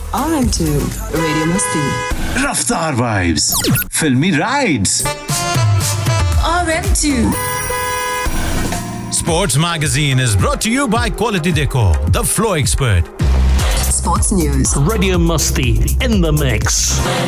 RM2 Radio Masti. Raftar Vibes, Filmy Rides. RM2 Sports Magazine is brought to you by Quality Decor, the Flow Expert. Sports News. Radio Masti in the mix.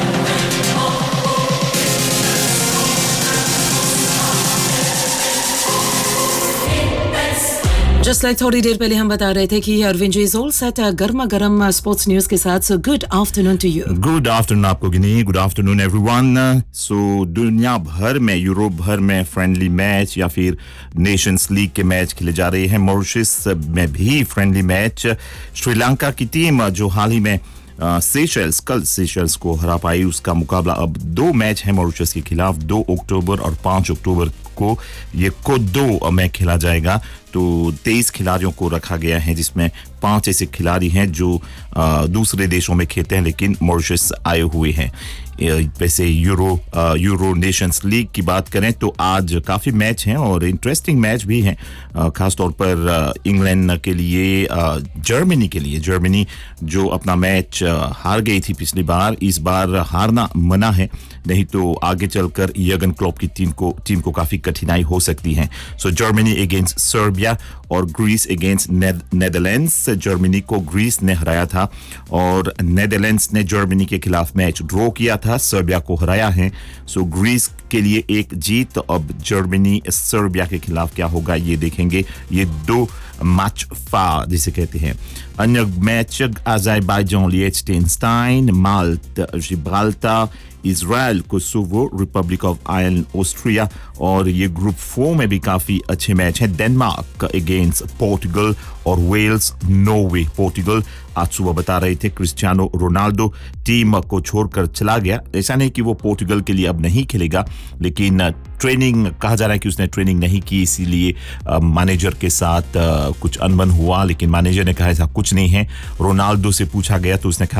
Just like थोड़ी देर पहले हम बता रहे थे कि Arvind ji is all set गर्मा गर्म sports news के साथ so good afternoon to you good afternoon आपको गिनी गुड आफ्टरनून एवरीवन सो दुनिया भर में यूरोप भर में फ्रेंडली मैच या फिर नेशंस लीग के मैच खेले जा रहे हैं मॉरिशस में भी फ्रेंडली मैच श्रीलंका की टीम जो हाल ही में सेशल्स कल सेशल्स को हरा पाई उसका मुकाबला अब 2 मैच है मॉरिशस के खिलाफ 2 अक्टूबर और 5 अक्टूबर को ये कोडो में खेला जाएगा तो 23 खिलाड़ियों को रखा गया है जिसमें 5 ऐसे खिलाड़ी हैं जो दूसरे देशों में खेलते हैं लेकिन मॉरिशस आए हुए हैं वैसे यूरो नेशंस लीग की बात करें तो आज काफ़ी मैच हैं और इंटरेस्टिंग मैच भी हैं खास तौर पर इंग्लैंड के लिए जर्मनी जो अपना मैच हार गई थी पिछली बार इस बार हारना मना है नहीं तो आगे चलकर यर्गन क्लॉप की टीम को काफ़ी कठिनाई हो सकती है सो जर्मनी अगेंस्ट सर्बिया और ग्रीस अगेंस्ट नेदरलैंड्स जर्मनी को ग्रीस ने हराया था और नेदरलैंड्स ने जर्मनी के खिलाफ मैच ड्रॉ किया था सर्बिया को हराया है सो ग्रीस के लिए एक जीत अब जर्मनी सर्बिया के खिलाफ क्या होगा ये देखेंगे ये 2 मैच फा जिसे कहते हैं अन्य match Azerbaijan लिएचटेनस्टाइन Malta Gibraltar Israel Kosovo Republic of Ireland Austria और ये ग्रुप 4 में भी काफ़ी अच्छे मैच हैं डेनमार्क अगेंस्ट पोर्टुगल और वेल्स नॉर्वे पोर्टुगल आज सुबह बता रहे थे क्रिस्टियानो रोनाल्डो टीम को छोड़कर चला गया ऐसा नहीं कि वो पोर्टुगल के लिए अब नहीं खेलेगा लेकिन ट्रेनिंग कहा जा रहा है कि उसने ट्रेनिंग नहीं की इसीलिए मैनेजर के साथ कुछ अनबन हुआ लेकिन मैनेजर ने कहा ऐसा कुछ नहीं है रोनाल्डो से पूछा गया तो उसने कहा